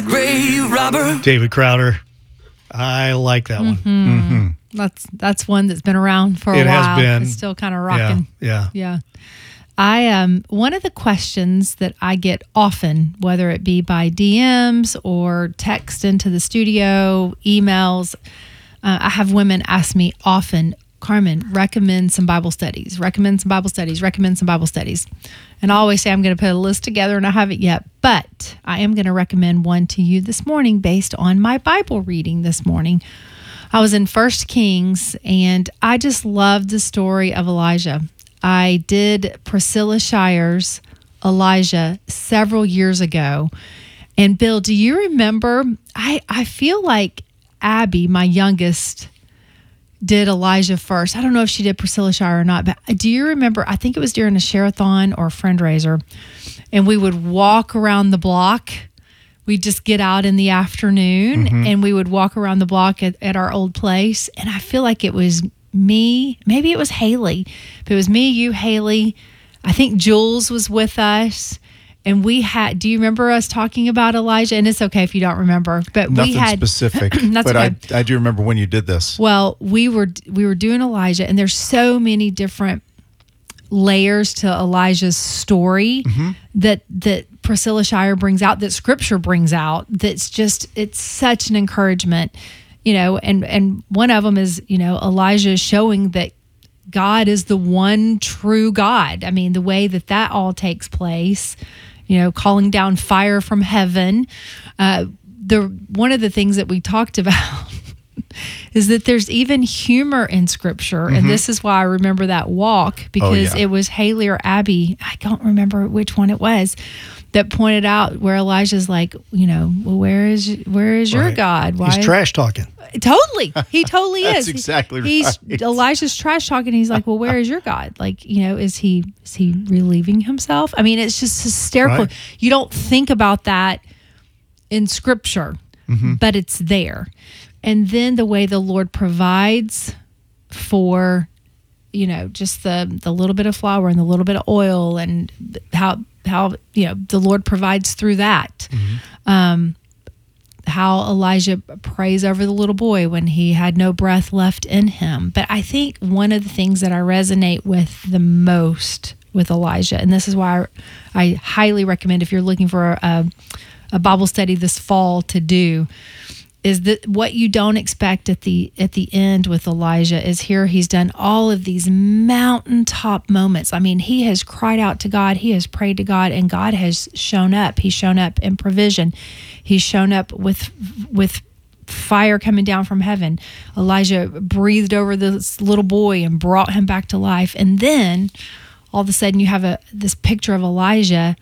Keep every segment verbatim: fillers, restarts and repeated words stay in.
grave robber. David Crowder. I like that one. Mm-hmm. Mm-hmm. That's that's one that's been around for a It has while. been. It's still kind of rocking. Yeah, Yeah. I um one of the questions that I get often, whether it be by D Ms or text into the studio, emails, uh, I have women ask me often, Carmen, recommend some Bible studies, recommend some Bible studies, recommend some Bible studies. And I always say I'm going to put a list together, and I haven't yet, but I am going to recommend one to you this morning based on my Bible reading this morning. I was in First Kings, and I just loved the story of Elijah. I did Priscilla Shire's Elijah several years ago. And Bill, do you remember? I, I feel like Abby, my youngest, did Elijah first. I don't know if she did Priscilla Shire or not, but do you remember? I think it was during a share-a-thon or a friend-raiser, and we would walk around the block. We'd just get out in the afternoon, mm-hmm. and we would walk around the block at, at our old place. And I feel like it was me, maybe it was Haley, but it was me, you, Haley. I think Jules was with us. And we had, do you remember us talking about Elijah? And it's okay if you don't remember, but Nothing we had specific. that's but okay. I, I do remember when you did this. Well, we were we were doing Elijah, and there's so many different layers to Elijah's story mm-hmm. that that Priscilla Shire brings out, that Scripture brings out. That's just, it's such an encouragement, you know. And and one of them is, you know, Elijah showing that God is the one true God. I mean, the way that that all takes place. You know, calling down fire from heaven. Uh, the one of the things that we talked about is that there's even humor in Scripture, mm-hmm. and this is why I remember that walk, because oh, yeah. it was Haley or Abby, I don't remember which one it was, that pointed out where Elijah's like, you know, well, where is where is your right. God? Why? He's trash talking. Totally, he totally That's is. exactly he's, right. Elijah's trash talking. He's like, well, where is your God? Like, you know, is he is he relieving himself? I mean, it's just hysterical. Right. You don't think about that in Scripture, mm-hmm. but it's there. And then the way the Lord provides for, you know, just the the little bit of flour and the little bit of oil, and how how you know the Lord provides through that. Mm-hmm. Um, how Elijah prays over the little boy when he had no breath left in him. But I think one of the things that I resonate with the most with Elijah, and this is why I, I highly recommend if you're looking for a, a Bible study this fall to do, is that what you don't expect at the at the end with Elijah is here he's done all of these mountaintop moments. I mean, he has cried out to God, he has prayed to God, and God has shown up. He's shown up in provision. He's shown up with with fire coming down from heaven. Elijah breathed over this little boy and brought him back to life. And then all of a sudden you have a this picture of Elijah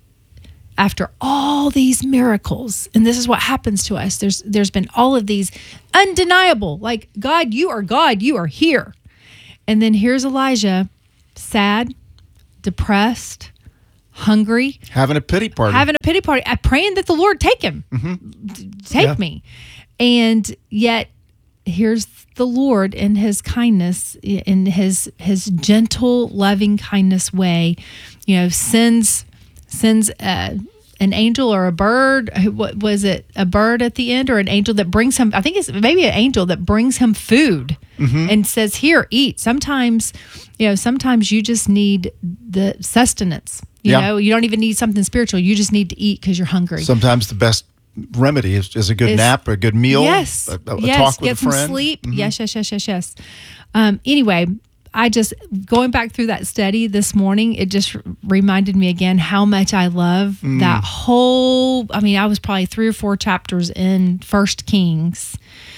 after all these miracles. And this is what happens to us. There's there's been all of these undeniable, like, God, you are God, you are here. And then here's Elijah, sad, depressed, hungry, having a pity party, having a pity party, praying that the Lord take him, mm-hmm. take yeah. me. And yet here's the Lord in his kindness, in his his gentle, loving kindness way, you know, sends sends uh, an angel or a bird. What was it? A bird at the end, or an angel that brings him? I think it's maybe an angel that brings him food mm-hmm. and says, "Here, eat." Sometimes, you know, sometimes you just need the sustenance. You yeah. know, you don't even need something spiritual. You just need to eat because you're hungry. Sometimes the best remedy is, is a good is, nap, a good meal, yes, a, a yes, talk with get a friend. Some sleep. Mm-hmm. Yes, yes, yes, yes, yes. Um, anyway, I just, going back through that study this morning, it just reminded me again how much I love mm. that whole, I mean, I was probably three or four chapters in First Kings,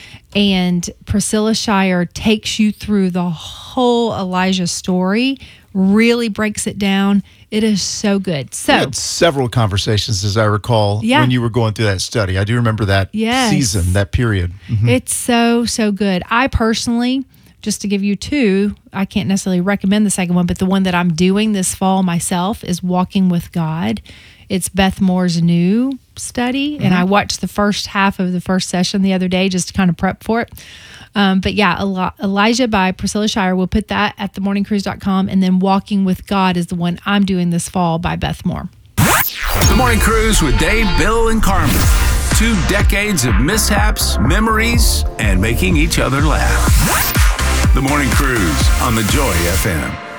and Priscilla Shire takes you through the whole Elijah story, really breaks it down. It is so good. So we had several conversations, as I recall, yeah. when you were going through that study. I do remember that yes. season, that period. Mm-hmm. It's so, so good. I personally, just to give you two, I can't necessarily recommend the second one, but the one that I'm doing this fall myself is Walking with God. It's Beth Moore's new study, mm-hmm. and I watched the first half of the first session the other day just to kind of prep for it. Um, but yeah, Elijah by Priscilla Shire, we'll put that at the morning cruise dot com, and then Walking with God is the one I'm doing this fall by Beth Moore. The Morning Cruise with Dave, Bill, and Carmen. two decades of mishaps, memories, and making each other laugh. The Morning Cruise on the Joy F M.